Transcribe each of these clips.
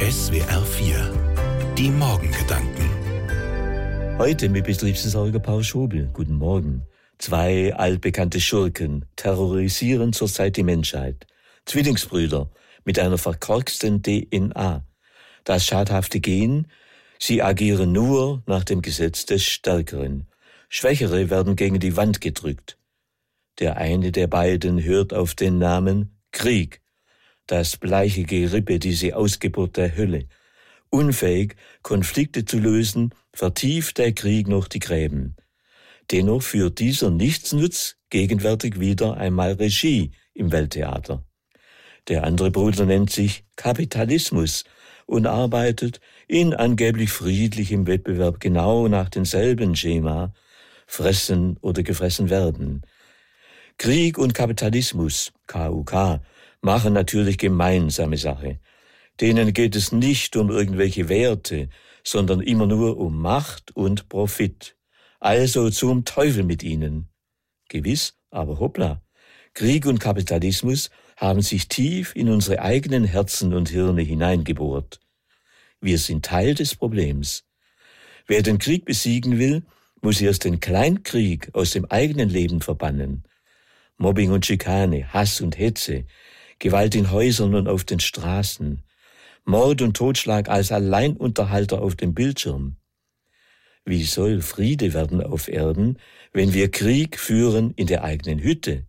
SWR 4, die Morgengedanken. Heute mit Betriebsversorger Paul Schobel. Guten Morgen. 2 altbekannte Schurken terrorisieren zurzeit die Menschheit. Zwillingsbrüder mit einer verkorksten DNA. Das schadhafte Gen, sie agieren nur nach dem Gesetz des Stärkeren. Schwächere werden gegen die Wand gedrückt. Der eine der beiden hört auf den Namen Krieg. Das bleiche Gerippe, diese Ausgeburt der Hölle. Unfähig, Konflikte zu lösen, vertieft der Krieg noch die Gräben. Dennoch führt dieser Nichtsnutz gegenwärtig wieder einmal Regie im Welttheater. Der andere Bruder nennt sich Kapitalismus und arbeitet in angeblich friedlichem Wettbewerb genau nach demselben Schema: fressen oder gefressen werden. Krieg und Kapitalismus, KUK, machen natürlich gemeinsame Sache. Denen geht es nicht um irgendwelche Werte, sondern immer nur um Macht und Profit. Also zum Teufel mit ihnen. Gewiss, aber hoppla. Krieg und Kapitalismus haben sich tief in unsere eigenen Herzen und Hirne hineingebohrt. Wir sind Teil des Problems. Wer den Krieg besiegen will, muss erst den Kleinkrieg aus dem eigenen Leben verbannen. Mobbing und Schikane, Hass und Hetze, Gewalt in Häusern und auf den Straßen, Mord und Totschlag als Alleinunterhalter auf dem Bildschirm. Wie soll Friede werden auf Erden, wenn wir Krieg führen in der eigenen Hütte?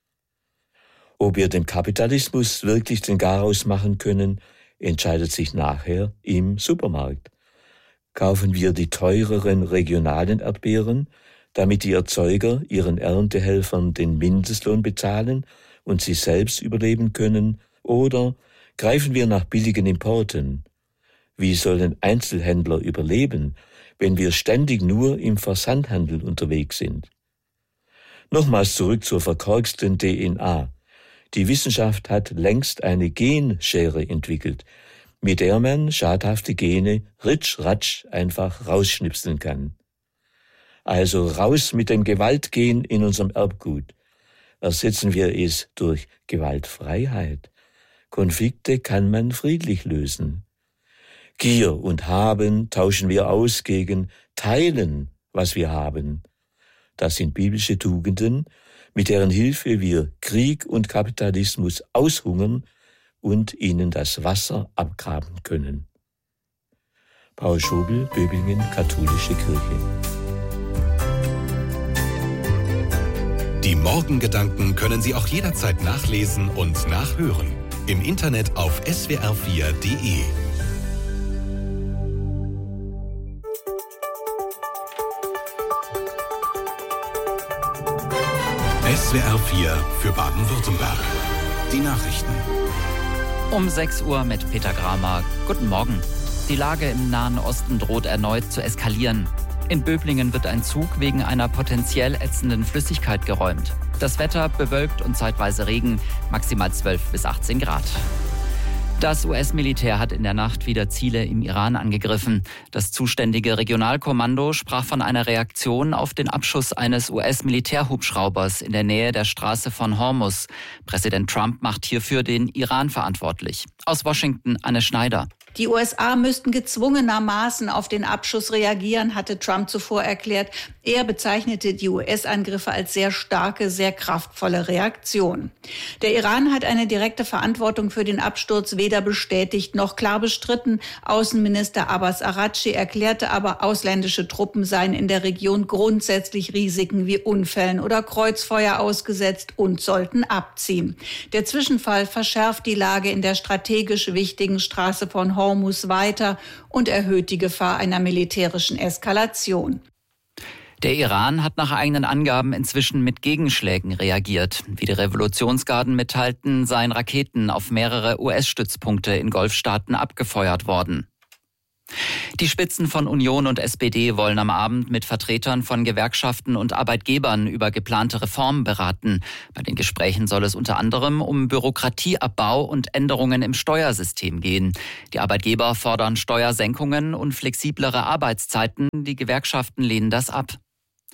Ob wir dem Kapitalismus wirklich den Garaus machen können, entscheidet sich nachher im Supermarkt. Kaufen wir die teureren regionalen Erdbeeren, damit die Erzeuger ihren Erntehelfern den Mindestlohn bezahlen und sie selbst überleben können, oder greifen wir nach billigen Importen? Wie sollen Einzelhändler überleben, wenn wir ständig nur im Versandhandel unterwegs sind? Nochmals zurück zur verkorksten DNA. Die Wissenschaft hat längst eine Genschere entwickelt, mit der man schadhafte Gene ritsch-ratsch einfach rausschnipseln kann. Also raus mit dem Gewaltgen in unserem Erbgut. Ersetzen wir es durch Gewaltfreiheit. Konflikte kann man friedlich lösen. Gier und Haben tauschen wir aus gegen Teilen, was wir haben. Das sind biblische Tugenden, mit deren Hilfe wir Krieg und Kapitalismus aushungern und ihnen das Wasser abgraben können. Paul Schobel, Böblingen, Katholische Kirche. Die Morgengedanken können Sie auch jederzeit nachlesen und nachhören. Im Internet auf swr4.de. SWR 4 für Baden-Württemberg. Die Nachrichten. Um 6 Uhr mit Peter Gramer. Guten Morgen. Die Lage im Nahen Osten droht erneut zu eskalieren. In Böblingen wird ein Zug wegen einer potenziell ätzenden Flüssigkeit geräumt. Das Wetter bewölkt und zeitweise Regen, maximal 12 bis 18 Grad. Das US-Militär hat in der Nacht wieder Ziele im Iran angegriffen. Das zuständige Regionalkommando sprach von einer Reaktion auf den Abschuss eines US-Militärhubschraubers in der Nähe der Straße von Hormuz. Präsident Trump macht hierfür den Iran verantwortlich. Aus Washington Anne Schneider. Die USA müssten gezwungenermaßen auf den Abschuss reagieren, hatte Trump zuvor erklärt. Er bezeichnete die US-Angriffe als sehr starke, sehr kraftvolle Reaktion. Der Iran hat eine direkte Verantwortung für den Absturz weder bestätigt noch klar bestritten. Außenminister Abbas Araghchi erklärte aber, ausländische Truppen seien in der Region grundsätzlich Risiken wie Unfällen oder Kreuzfeuer ausgesetzt und sollten abziehen. Der Zwischenfall verschärft die Lage in der strategisch wichtigen Straße von Hormuz weiter und erhöht die Gefahr einer militärischen Eskalation. Der Iran hat nach eigenen Angaben inzwischen mit Gegenschlägen reagiert. Wie die Revolutionsgarden mitteilten, seien Raketen auf mehrere US-Stützpunkte in Golfstaaten abgefeuert worden. Die Spitzen von Union und SPD wollen am Abend mit Vertretern von Gewerkschaften und Arbeitgebern über geplante Reformen beraten. Bei den Gesprächen soll es unter anderem um Bürokratieabbau und Änderungen im Steuersystem gehen. Die Arbeitgeber fordern Steuersenkungen und flexiblere Arbeitszeiten. Die Gewerkschaften lehnen das ab.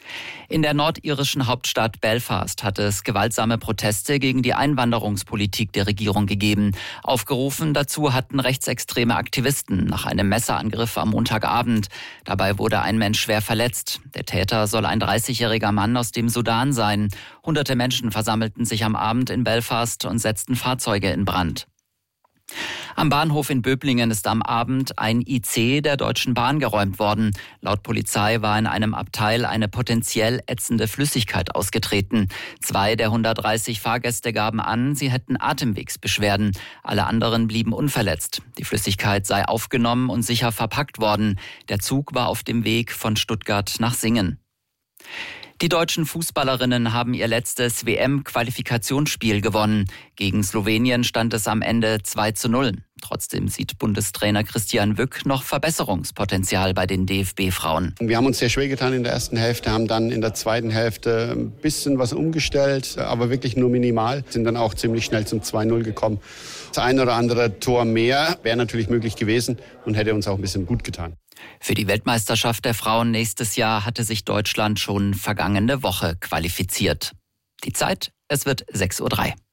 In der nordirischen Hauptstadt Belfast hat es gewaltsame Proteste gegen die Einwanderungspolitik der Regierung gegeben. Aufgerufen dazu hatten rechtsextreme Aktivisten nach einem Messerangriff am Montagabend. Dabei wurde ein Mensch schwer verletzt. Der Täter soll ein 30-jähriger Mann aus dem Sudan sein. Hunderte Menschen versammelten sich am Abend in Belfast und setzten Fahrzeuge in Brand. Am Bahnhof in Böblingen ist am Abend ein IC der Deutschen Bahn geräumt worden. Laut Polizei war in einem Abteil eine potenziell ätzende Flüssigkeit ausgetreten. 2 der 130 Fahrgäste gaben an, sie hätten Atemwegsbeschwerden. Alle anderen blieben unverletzt. Die Flüssigkeit sei aufgenommen und sicher verpackt worden. Der Zug war auf dem Weg von Stuttgart nach Singen. Die deutschen Fußballerinnen haben ihr letztes WM-Qualifikationsspiel gewonnen. Gegen Slowenien stand es am Ende 2:0. Trotzdem sieht Bundestrainer Christian Wück noch Verbesserungspotenzial bei den DFB-Frauen. Wir haben uns sehr schwer getan in der ersten Hälfte, haben dann in der zweiten Hälfte ein bisschen was umgestellt, aber wirklich nur minimal. Sind dann auch ziemlich schnell zum 2:0 gekommen. Das ein oder andere Tor mehr wäre natürlich möglich gewesen und hätte uns auch ein bisschen gut getan. Für die Weltmeisterschaft der Frauen nächstes Jahr hatte sich Deutschland schon vergangene Woche qualifiziert. Die Zeit, es wird 6:03 Uhr.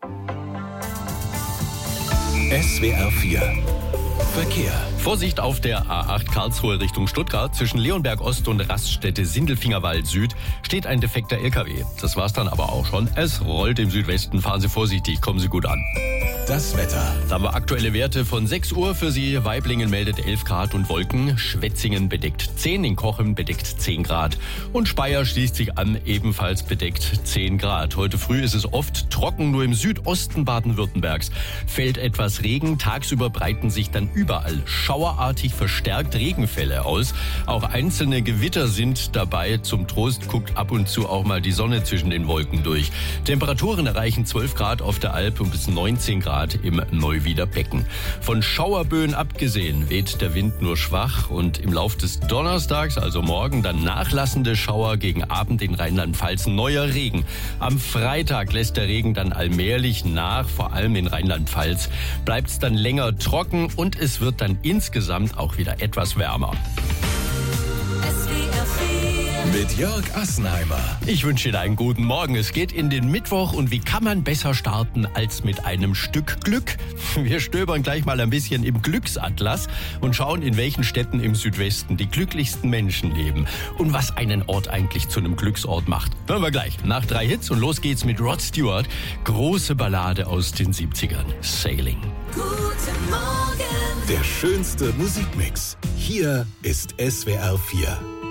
SWR 4 Verkehr. Vorsicht auf der A8 Karlsruhe Richtung Stuttgart. Zwischen Leonberg Ost und Raststätte Sindelfingerwald Süd steht ein defekter LKW. Das war's dann aber auch schon. Es rollt im Südwesten. Fahren Sie vorsichtig, kommen Sie gut an. Das Wetter. Da haben wir aktuelle Werte von 6 Uhr für Sie. Waiblingen meldet 11 Grad und Wolken. Schwetzingen bedeckt 10, in Cochem bedeckt 10 Grad. Und Speyer schließt sich an, ebenfalls bedeckt 10 Grad. Heute früh ist es oft trocken, nur im Südosten Baden-Württembergs fällt etwas Regen. Tagsüber breiten sich dann überall schauerartig verstärkt Regenfälle aus. Auch einzelne Gewitter sind dabei. Zum Trost guckt ab und zu auch mal die Sonne zwischen den Wolken durch. Temperaturen erreichen 12 Grad auf der Alp und bis 19 Grad im Neuwieder Becken. Von Schauerböen abgesehen weht der Wind nur schwach und im Lauf des Donnerstags, also morgen, dann nachlassende Schauer, gegen Abend in Rheinland-Pfalz neuer Regen. Am Freitag lässt der Regen dann allmählich nach, vor allem in Rheinland-Pfalz bleibt es dann länger trocken und es wird dann insgesamt auch wieder etwas wärmer. Mit Jörg Assenheimer. Ich wünsche Ihnen einen guten Morgen. Es geht in den Mittwoch und wie kann man besser starten als mit einem Stück Glück? Wir stöbern gleich mal ein bisschen im Glücksatlas und schauen, in welchen Städten im Südwesten die glücklichsten Menschen leben und was einen Ort eigentlich zu einem Glücksort macht. Hören wir gleich nach 3 Hits und los geht's mit Rod Stewart. Große Ballade aus den 70ern. Sailing. Guten Morgen. Der schönste Musikmix. Hier ist SWR 4.